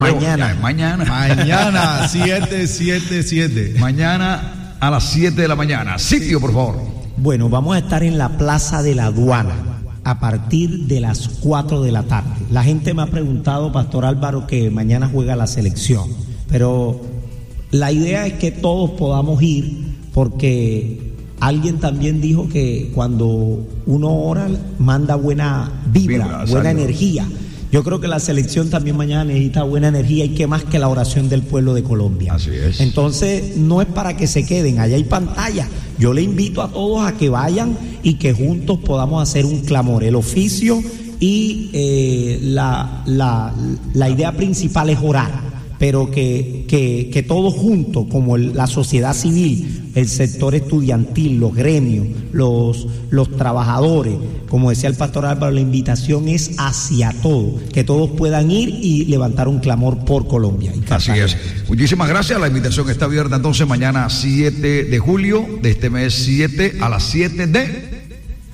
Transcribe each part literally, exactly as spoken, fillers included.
Mañana. Mañana. Mañana, siete siete siete. Mañana a las siete de la mañana. Sitio, por favor. Bueno, vamos a estar en la Plaza de la Aduana a partir de las cuatro de la tarde. La gente me ha preguntado, Pastor Álvaro, que mañana juega la selección, pero la idea es que todos podamos ir, porque alguien también dijo que cuando uno ora manda buena vibra, Vibra, buena salud. energía. Yo creo que la selección también mañana necesita buena energía, y qué más que la oración del pueblo de Colombia. Así es. Entonces, no es para que se queden, allá hay pantalla. Yo le invito a todos a que vayan y que juntos podamos hacer un clamor. El oficio y eh, la, la, la idea principal es orar, pero que, que, que todos juntos, como el, la sociedad civil, el sector estudiantil, los gremios, los, los trabajadores, como decía el pastor Álvaro, la invitación es hacia todos, que todos puedan ir y levantar un clamor por Colombia. Y Así es. Muchísimas gracias. La invitación está abierta entonces mañana siete de julio de este mes siete a las siete de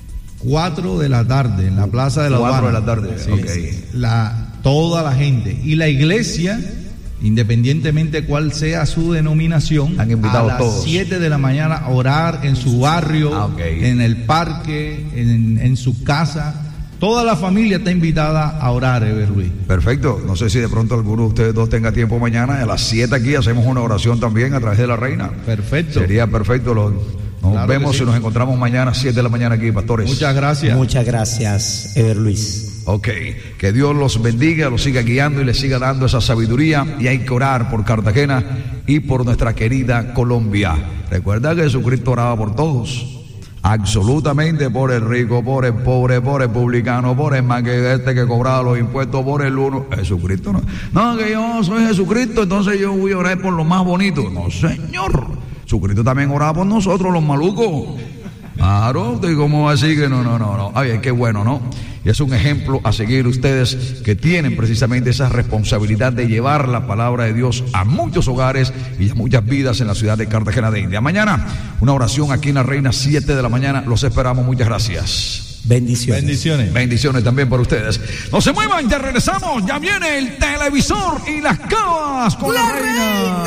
cuatro de la tarde en la Plaza de la Aduana. cuatro de la tarde. Sí, Ok. sí. La, toda la gente. Y la iglesia, independientemente cuál sea su denominación, Han invitado a las todos. siete de la mañana a orar en su barrio, Ah, ok. en el parque, en, en su casa. Toda la familia está invitada a orar, Eber Ruiz. Perfecto. No sé si de pronto alguno de ustedes dos tenga tiempo mañana. A las siete aquí hacemos una oración también a través de la reina. Perfecto. Sería perfecto. Lo- nos Claro que vemos sí. y nos encontramos mañana a siete de la mañana aquí, pastores. Muchas gracias. Muchas gracias, Eber Luis. Ok, que Dios los bendiga, los siga guiando y les siga dando esa sabiduría. Y hay que orar por Cartagena y por nuestra querida Colombia. Recuerda que Jesucristo oraba por todos, absolutamente, por el rico, por el pobre, por el publicano, por el más que este que cobraba los impuestos, por el uno. Jesucristo no. No, que yo soy Jesucristo, entonces yo voy a orar por lo más bonito. No, Señor. Jesucristo también oraba por nosotros, los malucos. Claro, ¿y cómo va a decir que no, no, no, no? Ay, qué bueno, ¿no? Y es un ejemplo a seguir ustedes que tienen precisamente esa responsabilidad de llevar la palabra de Dios a muchos hogares y a muchas vidas en la ciudad de Cartagena de India. Mañana, una oración aquí en la Reina, siete de la mañana. Los esperamos. Muchas gracias. Bendiciones. Bendiciones. Bendiciones también para ustedes. No se muevan, ya regresamos. Ya viene el televisor y las cavas con la, La reina. Reina.